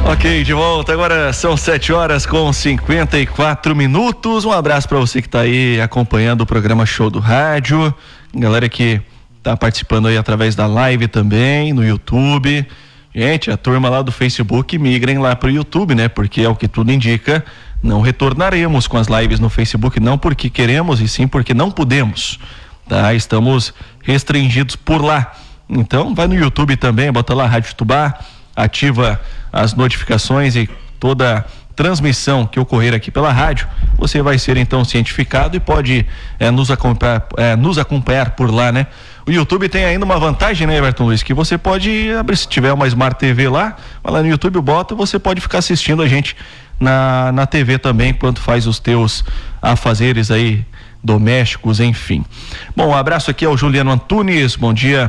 Ok, de volta. Agora são 7h54. Um abraço para você que tá aí acompanhando o programa Show do Rádio. Galera que tá participando aí através da live também, no YouTube. Gente, a turma lá do Facebook migrem lá pro YouTube, né? Porque é o que tudo indica, não retornaremos com as lives no Facebook, não porque queremos e sim porque não podemos, tá? Estamos restringidos por lá. Então vai no YouTube também, bota lá Rádio Tubá, ativa as notificações e toda transmissão que ocorrer aqui pela rádio, você vai ser então cientificado e pode nos acompanhar por lá, né? O YouTube tem ainda uma vantagem, né, Everton Luiz, que você pode abrir, se tiver uma Smart TV lá, vai lá no YouTube, bota, você pode ficar assistindo a gente na TV também, enquanto faz os teus afazeres aí domésticos, enfim. Bom, um abraço aqui ao Juliano Antunes, bom dia,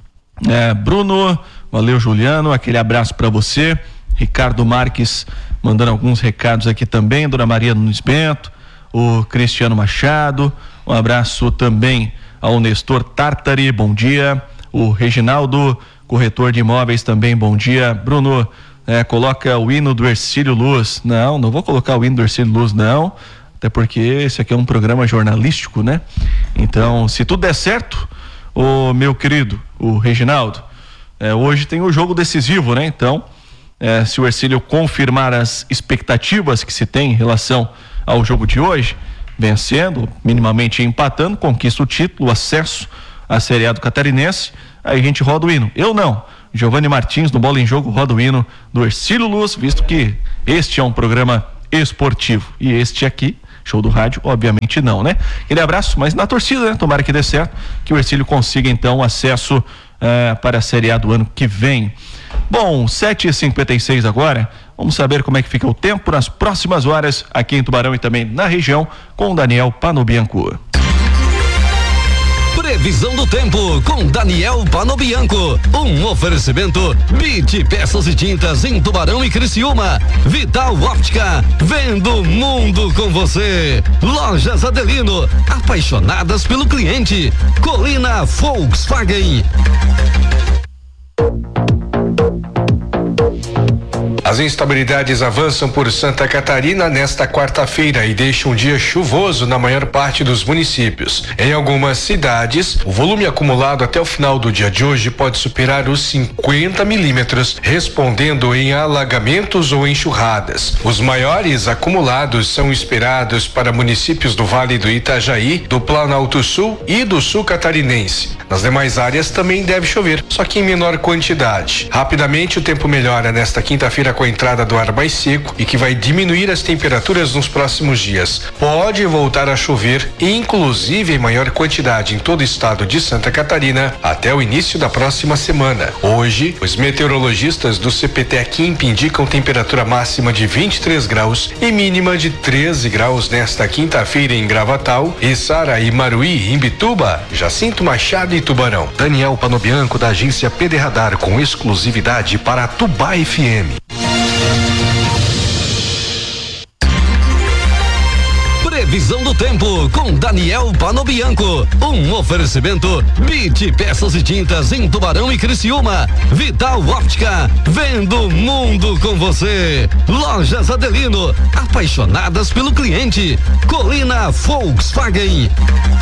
Bruno, valeu Juliano, aquele abraço para você. Ricardo Marques mandando alguns recados aqui também, Dona Maria Nunes Bento, o Cristiano Machado, um abraço também ao Nestor Tartari, bom dia, o Reginaldo, corretor de imóveis também, bom dia. Bruno, coloca o hino do Hercílio Luz. Não vou colocar o hino do Hercílio Luz, não, até porque esse aqui é um programa jornalístico, né? Então, se tudo der certo, o meu querido, o Reginaldo, hoje tem o jogo decisivo, né? Então, se o Hercílio confirmar as expectativas que se tem em relação ao jogo de hoje, vencendo, minimamente empatando, conquista o título, o acesso à Série A do Catarinense, aí a gente roda o hino. Eu não. Giovanni Martins, no Bola em Jogo, roda o hino do Hercílio Luz, visto que este é um programa esportivo. E este aqui, Show do Rádio, obviamente não, né? Aquele abraço, mas na torcida, né? Tomara que dê certo, que o Hercílio consiga então acesso para a Série A do ano que vem. Bom, 7h56 agora, vamos saber como é que fica o tempo nas próximas horas aqui em Tubarão e também na região com Daniel Panobianco. Previsão do tempo com Daniel Panobianco. Um oferecimento BIT Peças e Tintas em Tubarão e Criciúma. Vital Óptica, vendo o mundo com você. Lojas Adelino, apaixonadas pelo cliente. Colina Volkswagen. As instabilidades avançam por Santa Catarina nesta quarta-feira e deixam um dia chuvoso na maior parte dos municípios. Em algumas cidades, o volume acumulado até o final do dia de hoje pode superar os 50 milímetros, respondendo em alagamentos ou enxurradas. Os maiores acumulados são esperados para municípios do Vale do Itajaí, do Planalto Sul e do Sul Catarinense. Nas demais áreas também deve chover, só que em menor quantidade. Rapidamente o tempo melhora nesta quinta-feira com a entrada do ar mais seco e que vai diminuir as temperaturas nos próximos dias. Pode voltar a chover, inclusive em maior quantidade em todo o estado de Santa Catarina, até o início da próxima semana. Hoje, os meteorologistas do CPTEC indicam temperatura máxima de 23 graus e mínima de 13 graus nesta quinta-feira em Gravatal, Içara e Maruí, em Bituba, Jacinto Machado e Tubarão. Daniel Panobianco, da agência PD Radar, com exclusividade para Tubá FM. Previsão do tempo com Daniel Panobianco. Um oferecimento BIT Peças e Tintas em Tubarão e Criciúma. Vital Óptica, vendo o mundo com você. Lojas Adelino, apaixonadas pelo cliente. Colina Volkswagen.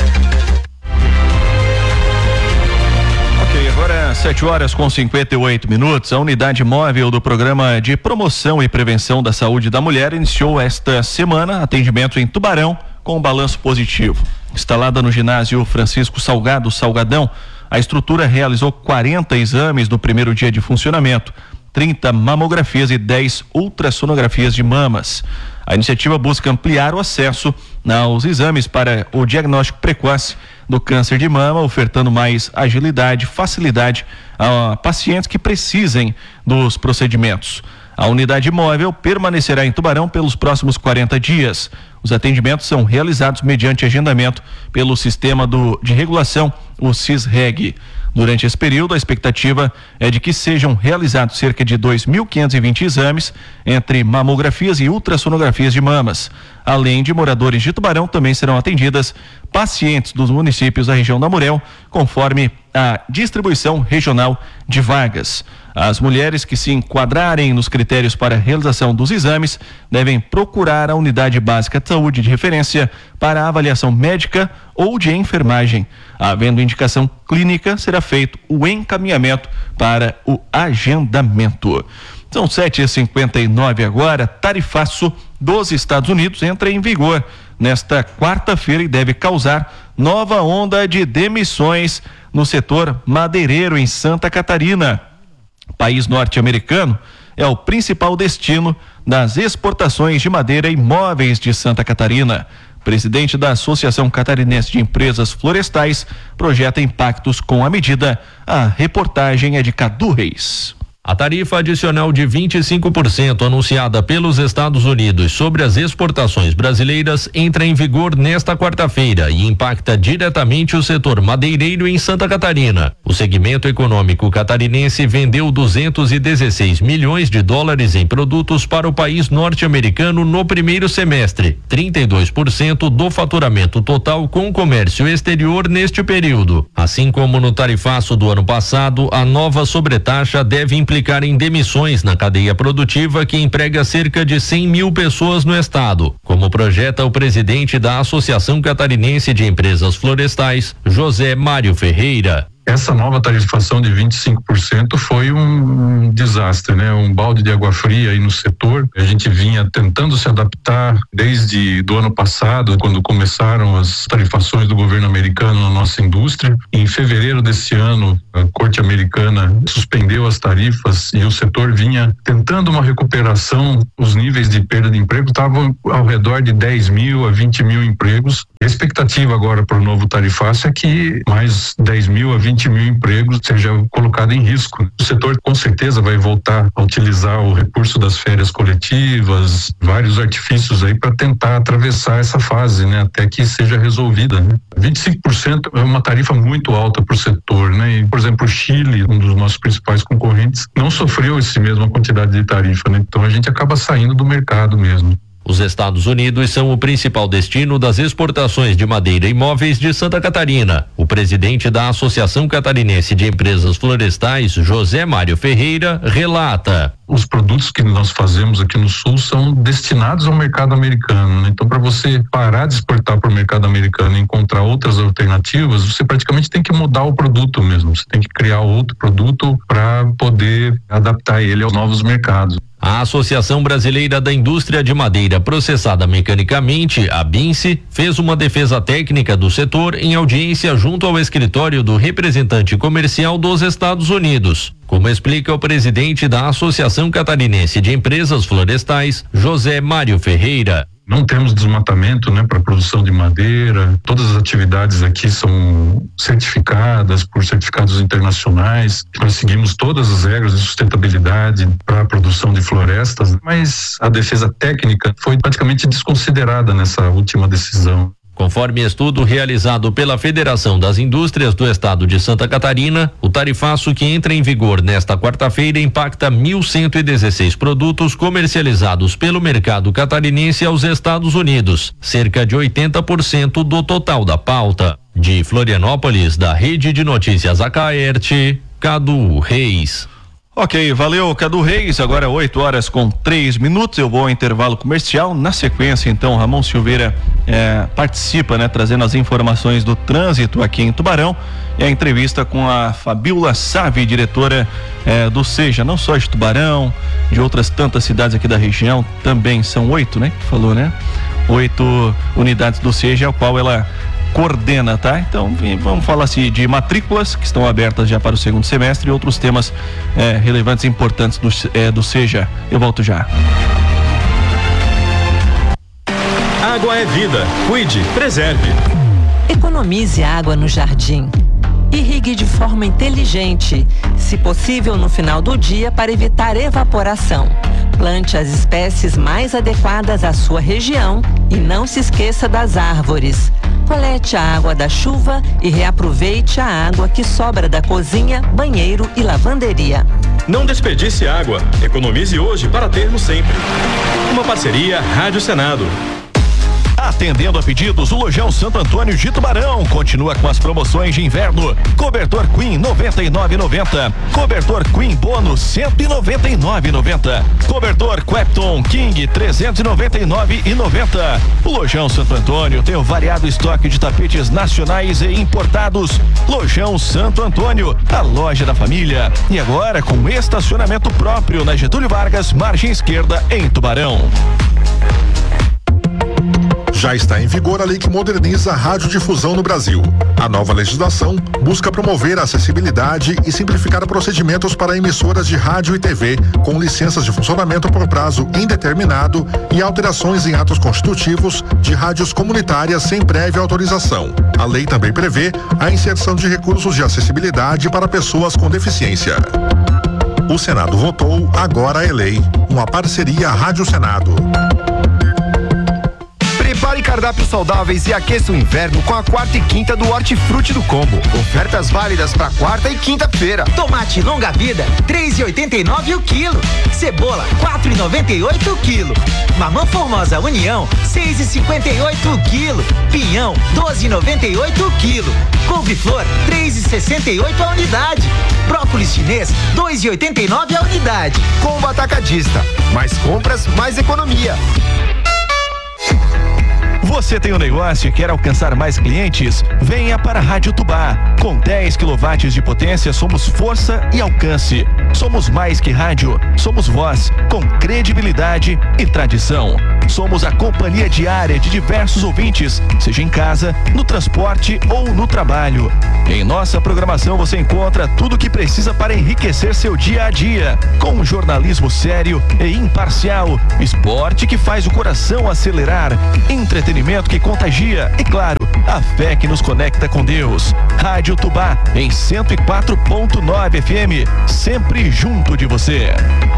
Agora 7h58. A unidade móvel do Programa de Promoção e Prevenção da Saúde da Mulher iniciou esta semana atendimento em Tubarão com balanço positivo. Instalada no ginásio Francisco Salgado, Salgadão, a estrutura realizou 40 exames no primeiro dia de funcionamento, 30 mamografias e 10 ultrassonografias de mamas. A iniciativa busca ampliar o acesso aos exames para o diagnóstico precoce do câncer de mama, ofertando mais agilidade, facilidade a pacientes que precisem dos procedimentos. A unidade móvel permanecerá em Tubarão pelos próximos 40 dias. Os atendimentos são realizados mediante agendamento pelo sistema de regulação, o SISREG. Durante esse período, a expectativa é de que sejam realizados cerca de 2.520 exames entre mamografias e ultrassonografias de mamas. Além de moradores de Tubarão, também serão atendidas pacientes dos municípios da região da Murel, conforme a distribuição regional de vagas. As mulheres que se enquadrarem nos critérios para a realização dos exames devem procurar a unidade básica de saúde de referência para a avaliação médica ou de enfermagem. Havendo indicação clínica, será feito o encaminhamento para o agendamento. São 7h59 agora. Tarifaço dos Estados Unidos entra em vigor nesta quarta-feira e deve causar nova onda de demissões no setor madeireiro em Santa Catarina. O país norte-americano é o principal destino das exportações de madeira e móveis de Santa Catarina. Presidente da Associação Catarinense de Empresas Florestais projeta impactos com a medida. A reportagem é de Cadu Reis. A tarifa adicional de 25% anunciada pelos Estados Unidos sobre as exportações brasileiras entra em vigor nesta quarta-feira e impacta diretamente o setor madeireiro em Santa Catarina. O segmento econômico catarinense vendeu 216 milhões de dólares em produtos para o país norte-americano no primeiro semestre, 32% do faturamento total com comércio exterior neste período. Assim como no tarifaço do ano passado, a nova sobretaxa deve implicar em demissões na cadeia produtiva que emprega cerca de 100 mil pessoas no estado, como projeta o presidente da Associação Catarinense de Empresas Florestais, José Mário Ferreira. Essa nova tarifação de 25% foi um desastre, né? Um balde de água fria aí no setor. A gente vinha tentando se adaptar desde do ano passado, quando começaram as tarifações do governo americano na nossa indústria. Em fevereiro desse ano, a Corte Americana suspendeu as tarifas e o setor vinha tentando uma recuperação. Os níveis de perda de emprego estavam ao redor de 10 mil a 20 mil empregos. A expectativa agora para o novo tarifaço é que mais 10 mil a 20 mil empregos seja colocado em risco. O setor com certeza vai voltar a utilizar o recurso das férias coletivas, vários artifícios aí para tentar atravessar essa fase, né, até que seja resolvida, né? 25% é uma tarifa muito alta para o setor, né? E, por exemplo, o Chile, um dos nossos principais concorrentes, não sofreu essa mesma quantidade de tarifa, né? Então a gente acaba saindo do mercado mesmo. Os Estados Unidos são o principal destino das exportações de madeira e móveis de Santa Catarina. O presidente da Associação Catarinense de Empresas Florestais, José Mário Ferreira, relata. Os produtos que nós fazemos aqui no Sul são destinados ao mercado americano, né? Então, para você parar de exportar para o mercado americano e encontrar outras alternativas, você praticamente tem que mudar o produto mesmo. Você tem que criar outro produto para poder adaptar ele aos novos mercados. A Associação Brasileira da Indústria de Madeira Processada Mecanicamente, a BINSE, fez uma defesa técnica do setor em audiência junto ao escritório do representante comercial dos Estados Unidos. Como explica o presidente da Associação Catarinense de Empresas Florestais, José Mário Ferreira. Não temos desmatamento, né, para produção de madeira. Todas as atividades aqui são certificadas por certificados internacionais. Nós seguimos todas as regras de sustentabilidade para a produção de florestas, mas a defesa técnica foi praticamente desconsiderada nessa última decisão. Conforme estudo realizado pela Federação das Indústrias do Estado de Santa Catarina, o tarifaço que entra em vigor nesta quarta-feira impacta 1.116 produtos comercializados pelo mercado catarinense aos Estados Unidos, cerca de 80% do total da pauta. De Florianópolis, da Rede de Notícias Acaerte, Cadu Reis. Ok, valeu, Cadu Reis. Agora 8h03. Eu vou ao intervalo comercial. Na sequência, então, Ramon Silveira participa, né, trazendo as informações do trânsito aqui em Tubarão. E a entrevista com a Fabiola Savi, diretora do SEJA, não só de Tubarão, de outras tantas cidades aqui da região. Também são 8, né? Que tu falou, né? 8 unidades do SEJA, ao qual ela coordena, tá? Então vamos falar assim de matrículas que estão abertas já para o segundo semestre e outros temas relevantes e importantes do SEJA. Eu volto já. Água é vida. Cuide, preserve. Economize água no jardim. Irrigue de forma inteligente, se possível no final do dia para evitar evaporação. Plante as espécies mais adequadas à sua região e não se esqueça das árvores. Colete a água da chuva e reaproveite a água que sobra da cozinha, banheiro e lavanderia. Não desperdice água. Economize hoje para termos sempre. Uma parceria Rádio Senado. Atendendo a pedidos, o Lojão Santo Antônio de Tubarão continua com as promoções de inverno. Cobertor Queen 99,90. Cobertor Queen Bônus 199,90. Cobertor Quepton King 399,90. O Lojão Santo Antônio tem um variado estoque de tapetes nacionais e importados. Lojão Santo Antônio, a loja da família. E agora com estacionamento próprio na Getúlio Vargas, margem esquerda, em Tubarão. Já está em vigor a lei que moderniza a radiodifusão no Brasil. A nova legislação busca promover a acessibilidade e simplificar procedimentos para emissoras de rádio e TV com licenças de funcionamento por prazo indeterminado e alterações em atos constitutivos de rádios comunitárias sem prévia autorização. A lei também prevê a inserção de recursos de acessibilidade para pessoas com deficiência. O Senado votou, agora é lei. Uma parceria Rádio Senado. Prepare cardápios saudáveis e aqueça o inverno com a quarta e quinta do Hortifruti do Combo. Ofertas válidas para quarta e quinta-feira. Tomate longa vida, 3,89 o quilo. Cebola, 4,98 o quilo. Mamã Formosa União, 6,58 o quilo. Pinhão, 12,98 o quilo. Couve-flor, 3,68 a unidade. Brócolis chinês, 2,89 a unidade. Combo Atacadista. Mais compras, mais economia. Você tem um negócio e quer alcançar mais clientes? Venha para a Rádio Tubá. Com 10 kW de potência, somos força e alcance. Somos mais que rádio, somos voz, com credibilidade e tradição. Somos a companhia diária de diversos ouvintes, seja em casa, no transporte ou no trabalho. Em nossa programação você encontra tudo o que precisa para enriquecer seu dia a dia, com um jornalismo sério e imparcial, esporte que faz o coração acelerar, entretenimento que contagia e, claro, a fé que nos conecta com Deus. Rádio Tubá em 104.9 FM, sempre junto de você.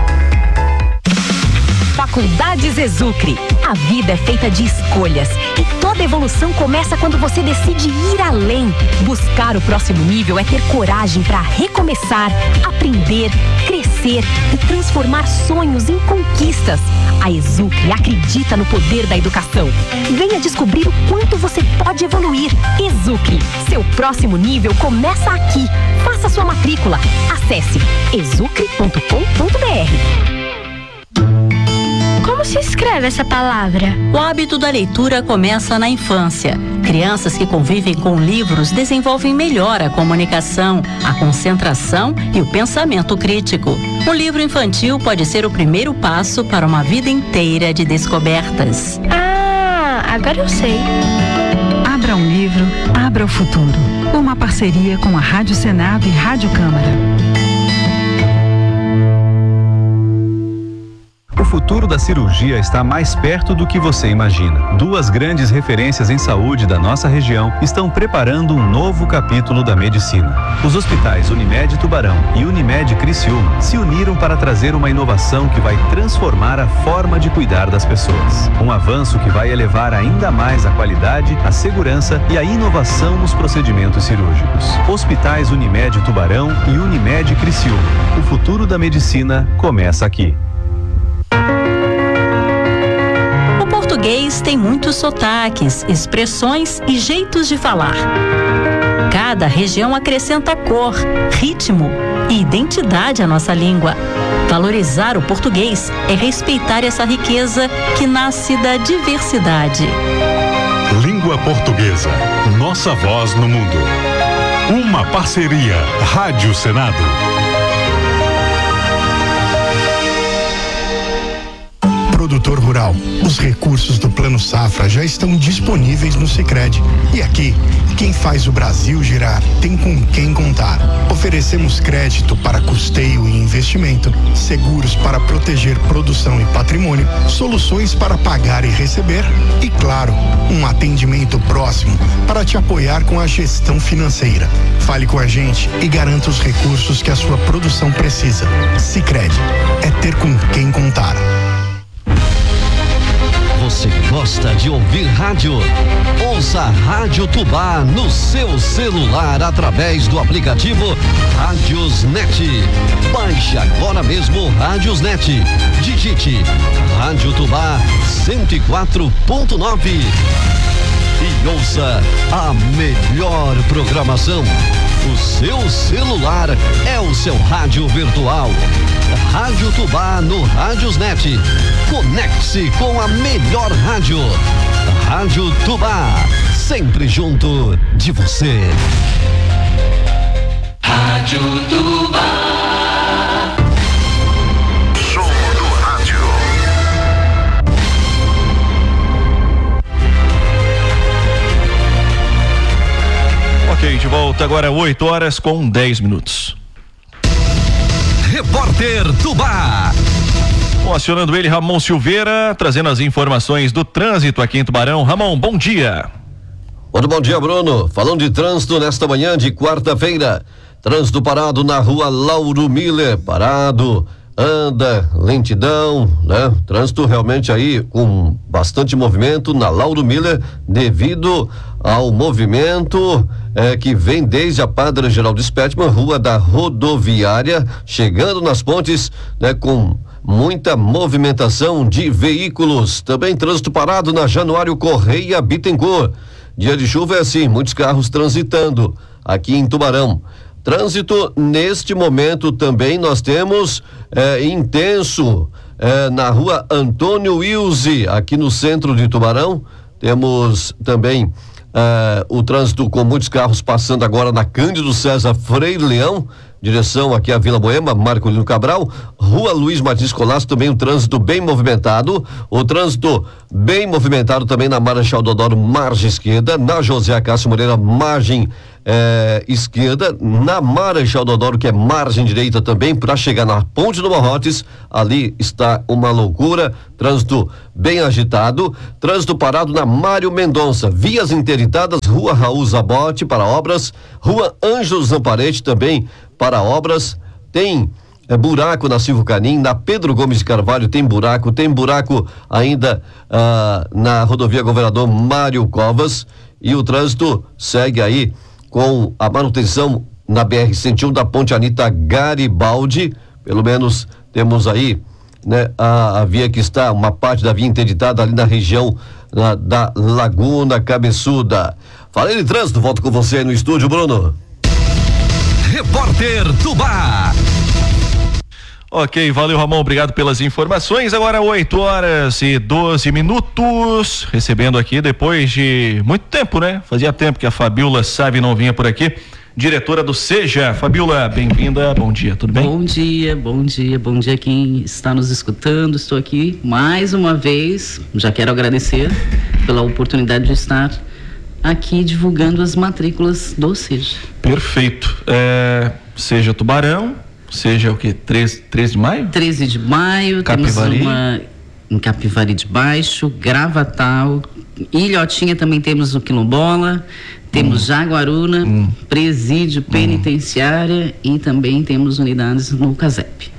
Faculdades Exucre. A vida é feita de escolhas e toda evolução começa quando você decide ir além. Buscar o próximo nível é ter coragem para recomeçar, aprender, crescer e transformar sonhos em conquistas. A Exucre acredita no poder da educação. Venha descobrir o quanto você pode evoluir. Exucre, seu próximo nível começa aqui. Faça sua matrícula. Acesse exucre.com.br. Como se escreve essa palavra? O hábito da leitura começa na infância. Crianças que convivem com livros desenvolvem melhor a comunicação, a concentração e o pensamento crítico. O livro infantil pode ser o primeiro passo para uma vida inteira de descobertas. Ah, agora eu sei. Abra um livro, abra o futuro. Uma parceria com a Rádio Senado e Rádio Câmara. O futuro da cirurgia está mais perto do que você imagina. Duas grandes referências em saúde da nossa região estão preparando um novo capítulo da medicina. Os hospitais Unimed Tubarão e Unimed Criciúma se uniram para trazer uma inovação que vai transformar a forma de cuidar das pessoas. Um avanço que vai elevar ainda mais a qualidade, a segurança e a inovação nos procedimentos cirúrgicos. Hospitais Unimed Tubarão e Unimed Criciúma. O futuro da medicina começa aqui. O português tem muitos sotaques, expressões e jeitos de falar. Cada região acrescenta cor, ritmo e identidade à nossa língua. Valorizar o português é respeitar essa riqueza que nasce da diversidade. Língua portuguesa, nossa voz no mundo. Uma parceria Rádio Senado. Produtor rural, os recursos do Plano Safra já estão disponíveis no Sicredi. E aqui, quem faz o Brasil girar tem com quem contar. Oferecemos crédito para custeio e investimento, seguros para proteger produção e patrimônio, soluções para pagar e receber e, claro, um atendimento próximo para te apoiar com a gestão financeira. Fale com a gente e garanta os recursos que a sua produção precisa. Sicredi é ter com quem contar. Você gosta Gosta de ouvir rádio? Ouça a Rádio Tubá no seu celular através do aplicativo Rádiosnet. Baixe agora mesmo o Rádiosnet. Digite Rádio Tubá 104.9 e ouça a melhor programação. O seu celular é o seu rádio virtual. Rádio Tubá no Rádiosnet. Conecte-se com a melhor rádio. Rádio Tubá, sempre junto de você. Rádio Tubá. Som do rádio. Ok, de volta agora 8h10. Repórter Tubá. Bom, acionando ele, Ramon Silveira, trazendo as informações do trânsito aqui em Tubarão. Ramon, bom dia. Bom dia, Bruno. Falando de trânsito nesta manhã de quarta-feira. Trânsito parado na rua Lauro Miller. Parado, anda, lentidão, né? Trânsito realmente aí com bastante movimento na Lauro Miller devido ao movimento que vem desde a Padre Geraldo Spettman, rua da rodoviária, chegando nas pontes, né? Com muita movimentação de veículos. Também trânsito parado na Januário Correia Bittencourt. Dia de chuva é assim, muitos carros transitando aqui em Tubarão. Trânsito neste momento também nós temos intenso na rua Antônio Wilze, aqui no centro de Tubarão. Temos também o trânsito com muitos carros passando agora na Cândido César Freire Leão, direção aqui à Vila Moema, Marcolino Cabral. Rua Luiz Martins Colasso, também um trânsito bem movimentado. O trânsito bem movimentado também na Marechal Deodoro, margem esquerda. Na José Acácio Moreira, margem esquerda. Na Marechal Deodoro, que é margem direita também, para chegar na Ponte do Morrotes. Ali está uma loucura. Trânsito bem agitado. Trânsito parado na Mário Mendonça. Vias interditadas, Rua Raul Zabote para obras. Rua Ângelo Zamparete também para obras. Tem buraco na Silvio Canim, na Pedro Gomes de Carvalho tem buraco ainda na rodovia Governador Mário Covas. E o trânsito segue aí com a manutenção na BR-101 da Ponte Anita Garibaldi. Pelo menos temos aí, né, a via que está, uma parte da via interditada ali na região da Laguna Cabeçuda. Falei de trânsito, volto com você aí no estúdio, Bruno. Repórter Tubá. Ok, valeu, Ramon, obrigado pelas informações. Agora 8h12, recebendo aqui depois de muito tempo, né? Fazia tempo que a Fabiola Sávio não vinha por aqui, diretora do Seja. Fabiola, bem-vinda, bom dia, tudo bem? Bom dia quem está nos escutando. Estou aqui mais uma vez, já quero agradecer pela oportunidade de estar aqui divulgando as matrículas do Seja. Perfeito. Seja Tubarão, Seja o quê? 13 de maio? 13 de maio, Capivari. Temos uma em Capivari de Baixo, Gravatal, Ilhotinha também temos o Quilombola, temos Jaguaruna, Presídio Penitenciária e também temos unidades no CASEP.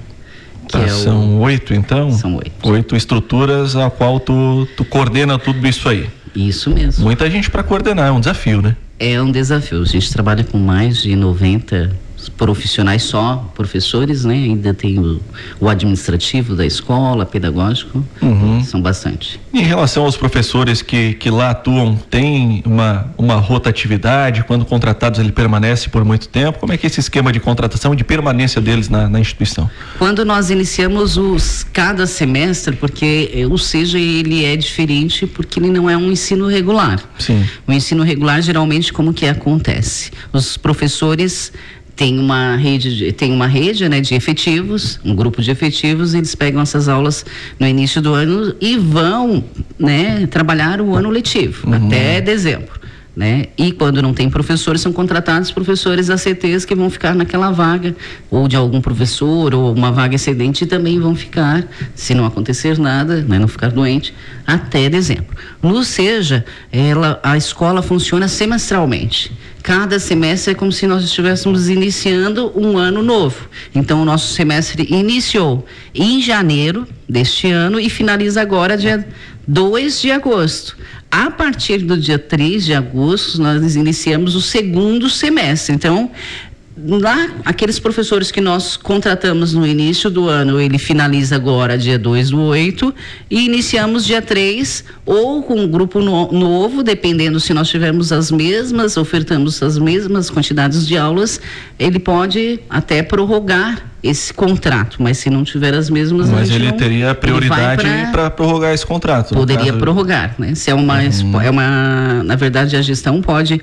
São 8 então? São 8. 8 estruturas a qual tu coordena tudo isso aí. Isso mesmo. Muita gente para coordenar, é um desafio, né? É um desafio. A gente trabalha com mais de 90 profissionais, só professores, né? Ainda tem o administrativo da escola, pedagógico, são bastante. Em relação aos professores que lá atuam, tem uma rotatividade, quando contratados ele permanece por muito tempo, como é que é esse esquema de contratação e de permanência deles na instituição? Quando nós iniciamos cada semestre, porque o Seja ele é diferente porque ele não é um ensino regular. Sim. O ensino regular geralmente como que acontece? Os professores tem uma rede, né, de efetivos, um grupo de efetivos, eles pegam essas aulas no início do ano e vão, né, trabalhar o ano letivo, até dezembro, né? E quando não tem professores, são contratados professores ACTs que vão ficar naquela vaga, ou de algum professor, ou uma vaga excedente, e também vão ficar, se não acontecer nada, né, não ficar doente, até dezembro. No Seja, a escola funciona semestralmente. Cada semestre é como se nós estivéssemos iniciando um ano novo. Então, o nosso semestre iniciou em janeiro deste ano e finaliza agora dia 2 de agosto. A partir do dia 3 de agosto, nós iniciamos o segundo semestre. Então, lá, aqueles professores que nós contratamos no início do ano, ele finaliza agora dia 2/8 e iniciamos dia 3, ou com um grupo novo, dependendo se nós tivermos ofertamos as mesmas quantidades de aulas, ele pode até prorrogar esse contrato, mas se não tiver as mesmas... Mas ele teria prioridade para prorrogar esse contrato. Poderia prorrogar, né? Se na verdade, a gestão pode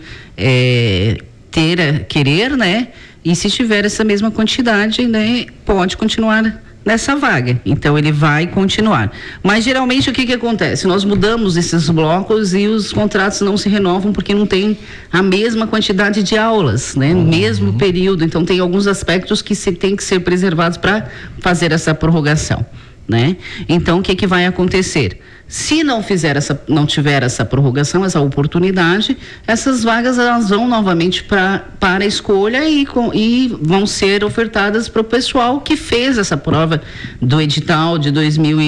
querer, né? E se tiver essa mesma quantidade, né, pode continuar nessa vaga. Então ele vai continuar. Mas geralmente o que acontece? Nós mudamos esses blocos e os contratos não se renovam porque não tem a mesma quantidade de aulas, né? No mesmo período. Então tem alguns aspectos que tem que ser preservados para fazer essa prorrogação, né? Então o que vai acontecer? Se não tiver essa prorrogação, essa oportunidade, essas vagas elas vão novamente para a escolha e vão ser ofertadas para o pessoal que fez essa prova do edital de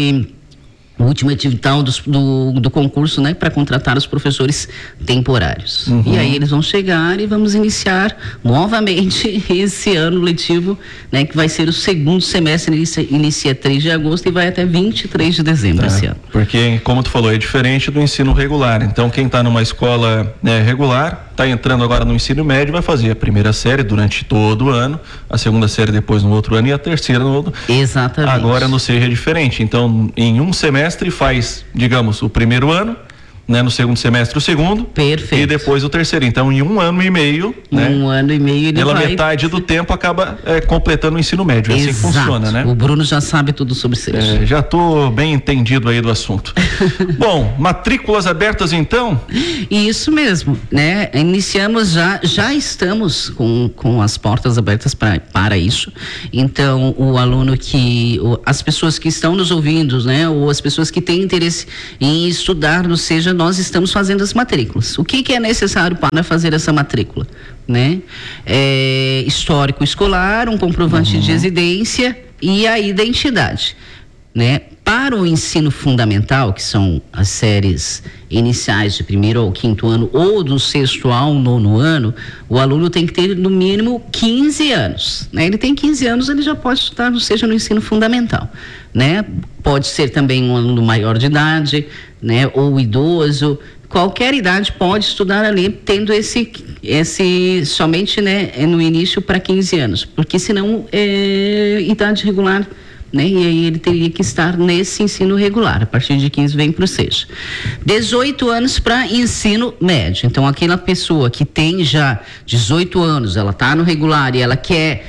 o último edital do concurso, né, para contratar os professores temporários. E aí eles vão chegar e vamos iniciar novamente esse ano letivo, né, que vai ser o segundo semestre, inicia 3 de agosto e vai até 23 de dezembro esse ano. Porque, como tu falou, é diferente do ensino regular. Então, quem está numa escola regular, está entrando agora no ensino médio, vai fazer a primeira série durante todo o ano, a segunda série depois no outro ano e a terceira no outro. Exatamente. Agora no SEJA é diferente. Então, em um semestre faz, digamos, o primeiro ano, né? No segundo semestre o segundo. Perfeito. E depois o terceiro. Então, em 1 ano e meio, né? 1 ano e meio ele pela metade do tempo acaba completando o ensino médio. Exato. Assim funciona, né? O Bruno já sabe tudo sobre SEJA. Já estou bem entendido aí do assunto. Bom, matrículas abertas então? Isso mesmo, né? Iniciamos já estamos com as portas abertas para isso. Então, o aluno as pessoas que estão nos ouvindo, né? Ou as pessoas que têm interesse em estudar no SEJA, nós estamos fazendo as matrículas. O que é necessário para fazer essa matrícula, né? Histórico escolar, um comprovante de residência e a identidade, né? Para o ensino fundamental, que são as séries iniciais de 1º ao 5º ano ou do 6º ao 9º ano, o aluno tem que ter no mínimo 15 anos, né? Ele tem 15 anos, ele já pode estudar, seja no ensino fundamental, né? Pode ser também um aluno maior de idade, né? Ou idoso, qualquer idade pode estudar ali, tendo esse somente, né, no início para 15 anos, porque senão idade regular, né? E aí ele teria que estar nesse ensino regular. A partir de 15 vem para o SEJA. 18 anos para ensino médio. Então, aquela pessoa que tem já 18 anos, ela está no regular e ela quer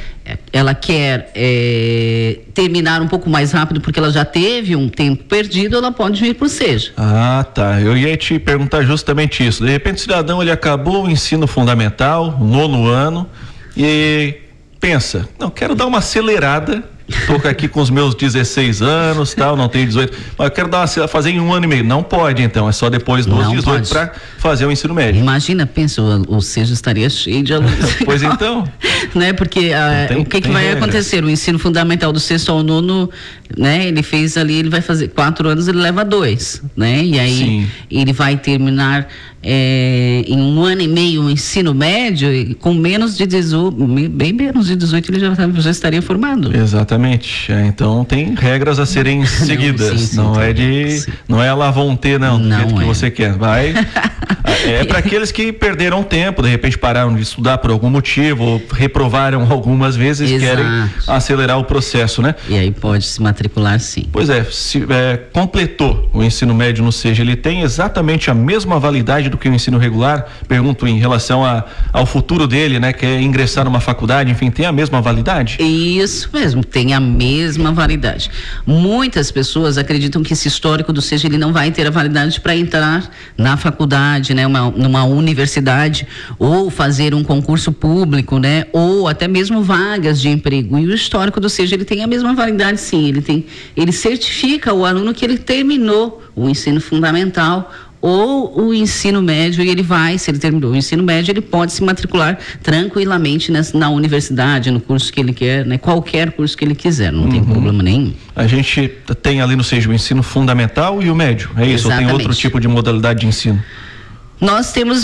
terminar um pouco mais rápido porque ela já teve um tempo perdido, ela pode vir para o SEJA. Ah, tá. Eu ia te perguntar justamente isso. De repente o cidadão, ele acabou o ensino fundamental, 9º ano, e pensa, não, quero dar uma acelerada. Estou aqui com os meus 16 anos, tal, não tenho 18, mas eu quero fazer em 1 ano e meio. Não pode, então, é só depois dos 18 para fazer o ensino médio. Imagina, pensa, o SEJA estaria cheio de alunos. Pois então. Né, porque o que vai acontecer? O ensino fundamental do 6º ao 9º, né, ele fez ali, ele vai fazer 4 anos, ele leva 2, né, e aí ele vai terminar em 1 ano e meio o ensino médio, e com menos de 18, bem menos de 18 ele já estaria formado. Exatamente. Então tem regras a serem seguidas. Não é a Lavonte, não, do jeito que você quer. É para aqueles que perderam tempo, de repente pararam de estudar por algum motivo, ou reprovaram algumas vezes, querem acelerar o processo, né? E aí pode se matricular, sim. Pois completou o ensino médio no SEJA, ele tem exatamente a mesma validade do que o ensino regular? Pergunto em relação ao futuro dele, né? Quer ingressar numa faculdade, enfim, tem a mesma validade? Isso mesmo, tem a mesma validade. Muitas pessoas acreditam que esse histórico do SEJA ele não vai ter a validade para entrar na faculdade, né? Numa universidade, ou fazer um concurso público, né? Ou até mesmo vagas de emprego. E o histórico do SEJA ele tem a mesma validade, sim. Ele certifica o aluno que ele terminou o ensino fundamental ou o ensino médio, e ele vai, se ele terminou o ensino médio, ele pode se matricular tranquilamente na universidade, no curso que ele quer, né? Qualquer curso que ele quiser, não tem problema nenhum. A gente tem ali no SEJ o ensino fundamental e o médio, é isso? Exatamente. Ou tem outro tipo de modalidade de ensino? Nós temos,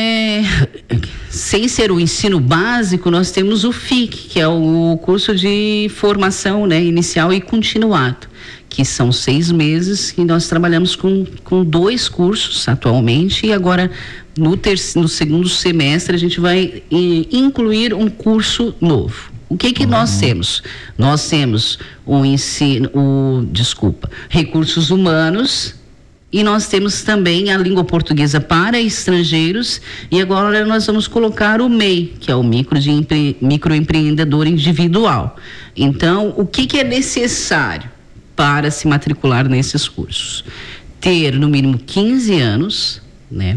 sem ser o ensino básico, nós temos o FIC, que é o curso de formação, né, inicial e continuado, que são 6 meses, e nós trabalhamos com 2 cursos atualmente, e agora no segundo semestre a gente vai incluir um curso novo. O que nós temos? Nós temos recursos humanos, e nós temos também a língua portuguesa para estrangeiros, e agora nós vamos colocar o MEI, que é o microempreendedor individual. Então, o que é necessário para se matricular nesses cursos? Ter no mínimo 15 anos, né,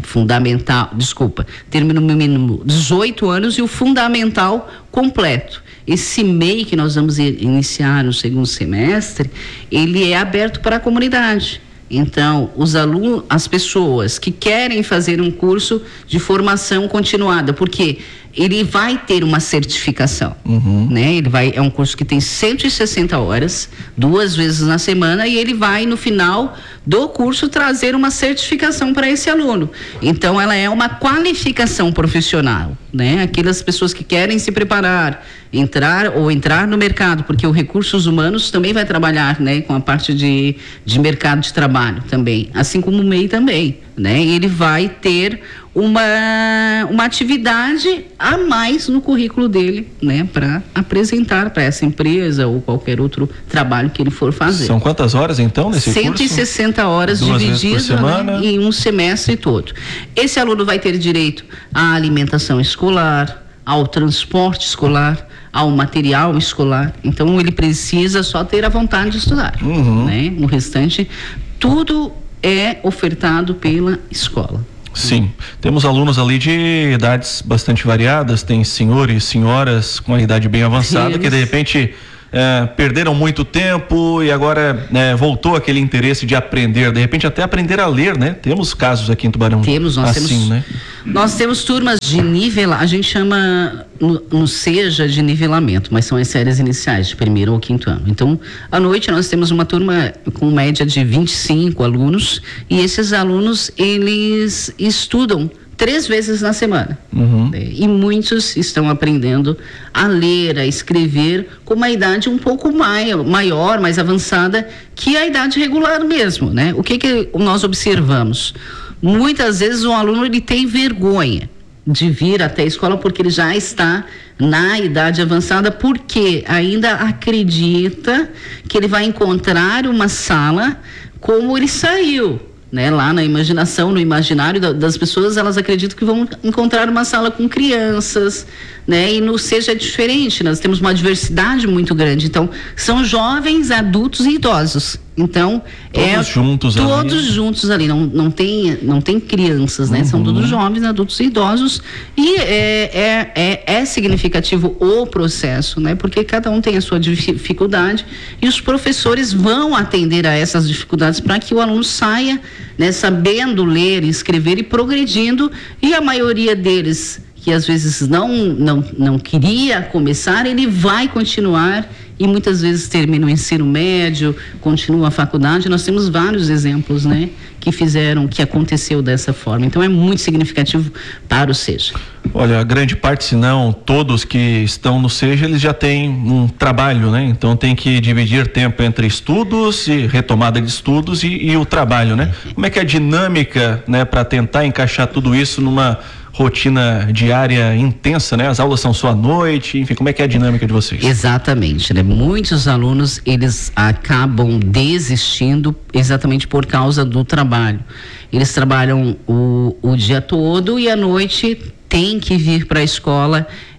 ter no mínimo 18 anos e o fundamental completo. Esse MEI que nós vamos iniciar no segundo semestre, ele é aberto para a comunidade. Então, os alunos, as pessoas que querem fazer um curso de formação continuada, porque ele vai ter uma certificação, né? É um curso que tem 160 horas, 2 vezes na semana, e ele vai, no final do curso, trazer uma certificação para esse aluno. Então, ela é uma qualificação profissional, né? Aquelas pessoas que querem se preparar, entrar no mercado, porque o Recursos Humanos também vai trabalhar, né, com a parte de mercado de trabalho também, assim como o MEI também, né? E ele vai ter uma atividade a mais no currículo dele, né, para apresentar para essa empresa ou qualquer outro trabalho que ele for fazer. São quantas horas então nesse 160 curso? horas divididas, né, em um semestre todo. Esse aluno vai ter direito à alimentação escolar, ao transporte escolar, ao material escolar. Então ele precisa só ter a vontade de estudar, né? O restante tudo é ofertado pela escola. Sim, temos alunos ali de idades bastante variadas, tem senhores, senhoras com a idade bem avançada que de repente perderam muito tempo e agora voltou aquele interesse de aprender, de repente até aprender a ler, né? Temos casos aqui em Tubarão. Nós temos turmas de nivelamento, a gente chama no SEJA de nivelamento, mas são as séries iniciais, de 1º ao 5º ano. Então, à noite nós temos uma turma com média de 25 alunos, e esses alunos, eles estudam 3 vezes na semana. E muitos estão aprendendo a ler, a escrever com uma idade um pouco maior, mais avançada que a idade regular mesmo, né? O que nós observamos? Muitas vezes o aluno ele tem vergonha de vir até a escola porque ele já está na idade avançada, porque ainda acredita que ele vai encontrar uma sala como ele saiu, né? Lá na imaginação, no imaginário das pessoas, elas acreditam que vão encontrar uma sala com crianças, né? E no SEJA é diferente, nós temos uma diversidade muito grande. Então, são jovens, adultos e idosos. Então, todos juntos ali, não tem crianças, né? São todos jovens, adultos e idosos, e é significativo o processo, né? Porque cada um tem a sua dificuldade e os professores vão atender a essas dificuldades para que o aluno saia, né, sabendo ler, escrever e progredindo, e a maioria deles que às vezes não queria começar, ele vai continuar e muitas vezes termina o ensino médio, continua a faculdade. Nós temos vários exemplos, né, que aconteceu dessa forma. Então é muito significativo para o SEJA. Olha, a grande parte, se não todos que estão no SEJA, eles já têm um trabalho, né? Então tem que dividir tempo entre estudos e retomada de estudos e o trabalho, né? Como é que é a dinâmica, né, para tentar encaixar tudo isso numa rotina diária intensa, né? As aulas são só à noite, enfim, como é que é a dinâmica de vocês? Exatamente, né? Muitos alunos, eles acabam desistindo exatamente por causa do trabalho. Eles trabalham o dia todo e à noite tem que vir para a escola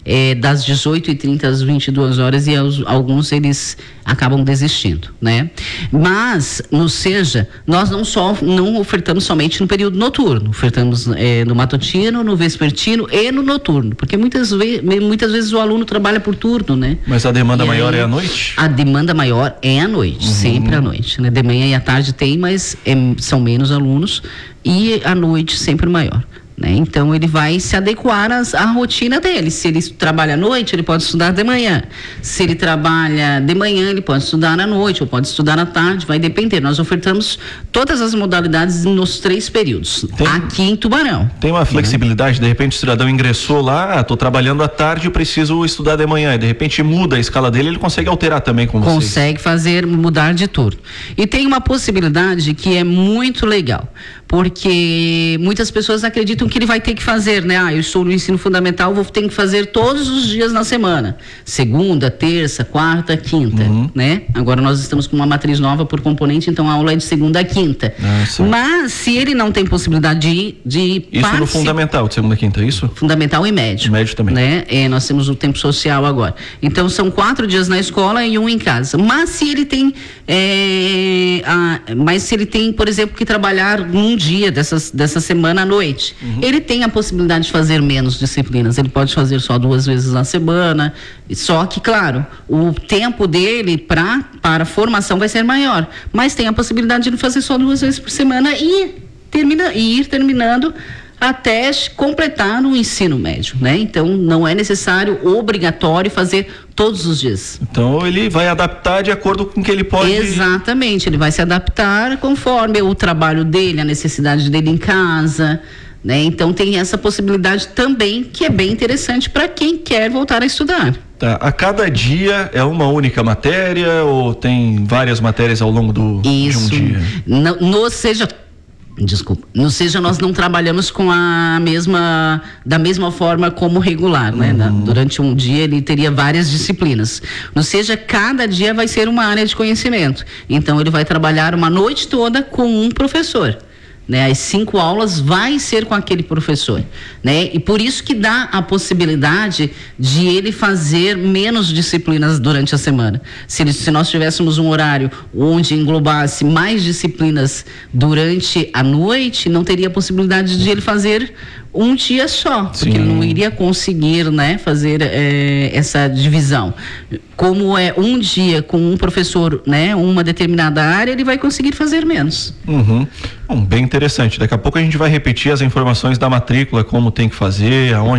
das 18h30 às 22 horas e alguns eles acabam desistindo, né? Mas no SEJA nós não ofertamos somente no período noturno, ofertamos no matutino, no vespertino e no noturno, porque muitas vezes o aluno trabalha por turno, né? Mas a demanda maior é à noite? A demanda maior é à noite, sempre à noite, né? De manhã e à tarde tem, mas são menos alunos, e à noite sempre maior. Né? Então ele vai se adequar à rotina dele. Se ele trabalha à noite, ele pode estudar de manhã. Se ele trabalha de manhã, ele pode estudar à noite ou pode estudar à tarde, vai depender. Nós ofertamos todas as modalidades nos 3 períodos, aqui em Tubarão. Tem uma flexibilidade, de repente o cidadão ingressou lá, estou trabalhando à tarde e preciso estudar de manhã, e de repente muda a escala dele, ele consegue alterar também com vocês? Consegue mudar de turno. E tem uma possibilidade que é muito legal, porque muitas pessoas acreditam que ele vai ter que fazer, né? Eu estou no ensino fundamental, vou ter que fazer todos os dias na semana. Segunda, terça, quarta, quinta, né? Agora nós estamos com uma matriz nova por componente, então a aula é de segunda a quinta. Mas se ele não tem possibilidade de isso no fundamental, de segunda a quinta, é isso? Fundamental e médio. Médio também. Né? Nós temos o tempo social agora. Então são 4 dias na escola e 1 em casa. Mas se ele tem, por exemplo, que trabalhar num dia dessa semana à noite, ele tem a possibilidade de fazer menos disciplinas, ele pode fazer só 2 vezes na semana, só que, claro, o tempo dele para a formação vai ser maior, mas tem a possibilidade de ele fazer só 2 vezes por semana e ir terminando até completar o ensino médio, né? Então não é necessário, obrigatório fazer todos os dias. Então ele vai adaptar de acordo com o que ele pode. Exatamente, ele vai se adaptar conforme o trabalho dele, a necessidade dele em casa, né? Então tem essa possibilidade também, que é bem interessante para quem quer voltar a estudar. Tá. A cada dia é uma única matéria ou tem várias matérias ao longo de um dia? No SEJA nós não trabalhamos com da mesma forma como regular, né? Durante um dia ele teria várias disciplinas. No SEJA, cada dia vai ser uma área de conhecimento. Então ele vai trabalhar uma noite toda com um professor. Né, as 5 aulas vai ser com aquele professor, né? E por isso que dá a possibilidade de ele fazer menos disciplinas durante a semana. Se nós tivéssemos um horário onde englobasse mais disciplinas durante a noite, não teria possibilidade de ele fazer um dia só, porque ele não iria conseguir, né, fazer essa divisão. Como é um dia com um professor, né, uma determinada área, ele vai conseguir fazer menos. Bom, bem interessante. Daqui a pouco a gente vai repetir as informações da matrícula, como tem que fazer, aonde